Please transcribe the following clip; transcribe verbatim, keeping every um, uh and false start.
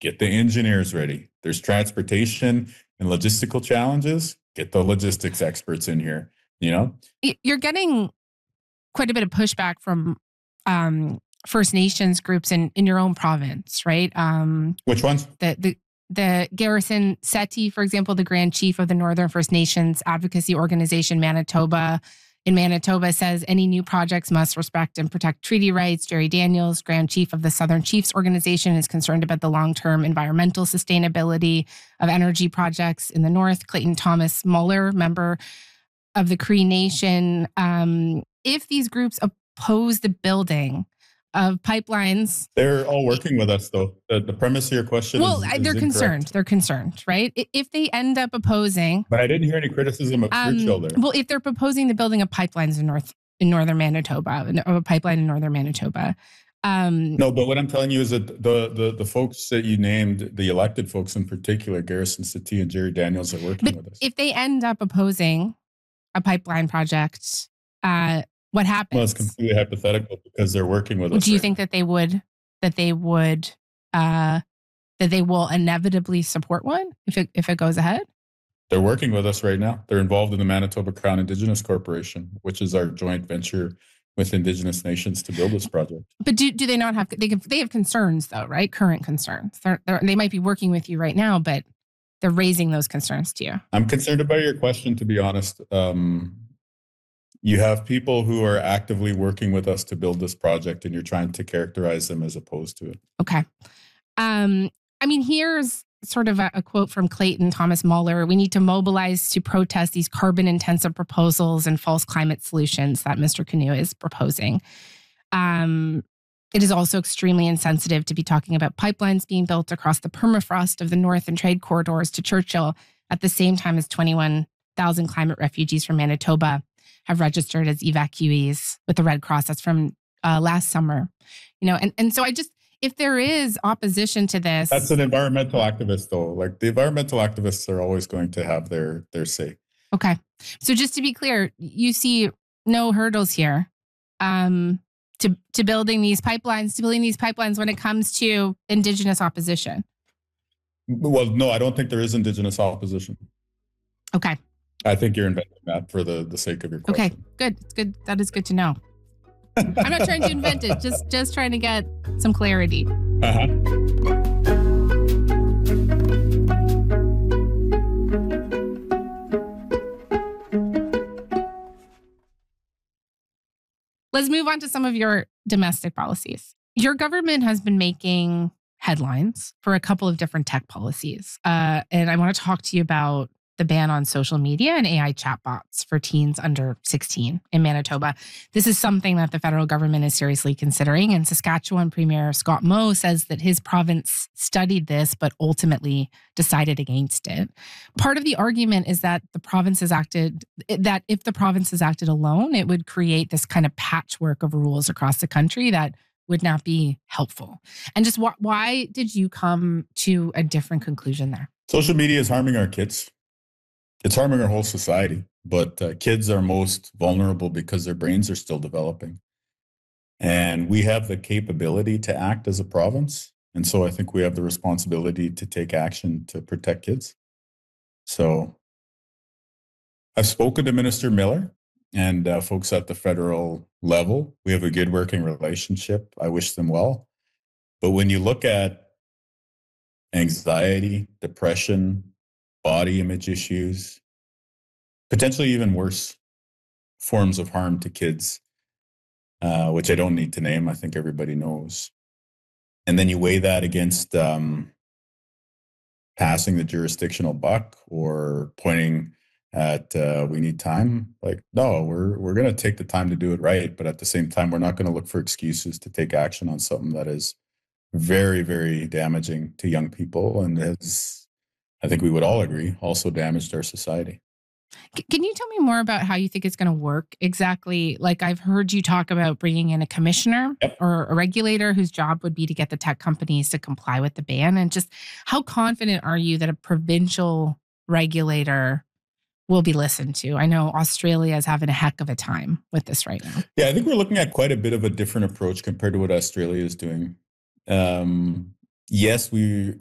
get the engineers ready. There's transportation and logistical challenges. Get the logistics experts in here, you know? You're getting quite a bit of pushback from um, First Nations groups in, in your own province, right? Um, Which ones? The, the the Garrison Settee, for example, the Grand Chief of the Northern First Nations Advocacy Organization, Manitoba, in Manitoba says any new projects must respect and protect treaty rights. Jerry Daniels, Grand Chief of the Southern Chiefs Organization, is concerned about the long-term environmental sustainability of energy projects in the North. Clayton Thomas Muller, member of the Cree Nation, um, if these groups oppose the building of pipelines. They're all working with us, though. The, the premise of your question well, is, Well, is they're incorrect. concerned. They're concerned, right? If they end up opposing. But I didn't hear any criticism of um, Churchill there. Well, if they're proposing the building of pipelines in North in northern Manitoba, or a pipeline in northern Manitoba. Um, no, but what I'm telling you is that the, the the folks that you named, the elected folks in particular, Garrison Settee and Jerry Daniels, are working but with us. If they end up opposing a pipeline project, uh, what happens? Well, it's completely hypothetical because they're working with well, us. Do you right think now. that they would that they would uh, that they will inevitably support one if it if it goes ahead? They're working with us right now. They're involved in the Manitoba Crown Indigenous Corporation, which is our joint venture with Indigenous nations to build this project. But do do they not have they can, they have concerns though, right? Current concerns. They're, they're, they might be working with you right now, but they're raising those concerns to you. I'm concerned about your question, to be honest. Um, you have people who are actively working with us to build this project, and you're trying to characterize them as opposed to it. Okay. Um, I mean, here's sort of a, a quote from Clayton Thomas Muller. We need to mobilize to protest these carbon-intensive proposals and false climate solutions that Mister Canoe is proposing. Um, it is also extremely insensitive to be talking about pipelines being built across the permafrost of the North and trade corridors to Churchill at the same time as twenty-one thousand climate refugees from Manitoba have registered as evacuees with the Red Cross. That's from uh, last summer. You know, and, and so I just, if there is opposition to this. That's an environmental activist, though. Like, the environmental activists are always going to have their, their say. Okay. So just to be clear, you see no hurdles here um, to, to building these pipelines, to building these pipelines when it comes to Indigenous opposition. Well, no, I don't think there is Indigenous opposition. Okay. I think you're inventing that for the, the sake of your question. Okay, good. It's good. That is good to know. I'm not trying to invent it, just just trying to get some clarity. Uh-huh. Let's move on to some of your domestic policies. Your government has been making headlines for a couple of different tech policies. Uh, and I want to talk to you about the ban on social media and A I chatbots for teens under sixteen in Manitoba. This is something that the federal government is seriously considering. And Saskatchewan Premier Scott Moe says that his province studied this, but ultimately decided against it. Part of the argument is that the province has acted, that if the province has acted alone, it would create this kind of patchwork of rules across the country that would not be helpful. And just wh- why did you come to a different conclusion there? Social media is harming our kids. It's harming our whole society, but uh, kids are most vulnerable because their brains are still developing. And we have the capability to act as a province. And so I think we have the responsibility to take action to protect kids. So I've spoken to Minister Miller and uh, folks at the federal level. We have a good working relationship. I wish them well. But when you look at anxiety, depression, body image issues, potentially even worse forms of harm to kids, uh, which I don't need to name. I think everybody knows. And then you weigh that against um, passing the jurisdictional buck or pointing at uh, we need time. Like, no, we're we're going to take the time to do it right. But at the same time, we're not going to look for excuses to take action on something that is very, very damaging to young people and has, I think we would all agree, also damaged our society. Can you tell me more about how you think it's going to work exactly? Like, I've heard you talk about bringing in a commissioner Yep. or a regulator whose job would be to get the tech companies to comply with the ban. And just how confident are you that a provincial regulator will be listened to? I know Australia is having a heck of a time with this right now. Yeah, I think we're looking at quite a bit of a different approach compared to what Australia is doing. Um, yes, we